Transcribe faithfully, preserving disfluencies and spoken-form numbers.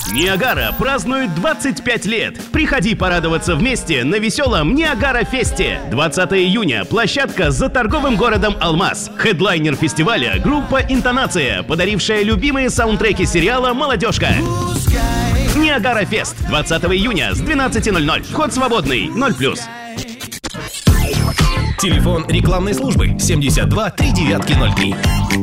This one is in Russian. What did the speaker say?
Ниагара празднует двадцать пять лет. Приходи порадоваться вместе на веселом Ниагара-фесте. двадцатого июня. Площадка за торговым городом Алмаз. Хедлайнер фестиваля — группа «Интонация», подарившая любимые саундтреки сериала «Молодежка». Ниагара-фест. двадцатого июня с двенадцати ноль-ноль. Вход свободный. ноль плюс. Телефон рекламной службы семьдесят два три девятки ноль три.